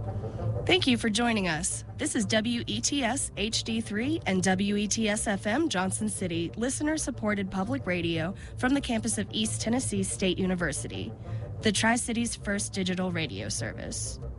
Thank you for joining us. This is WETS HD3 and WETS FM Johnson City, listener-supported public radio from the campus of East Tennessee State University, the Tri-Cities' first digital radio service.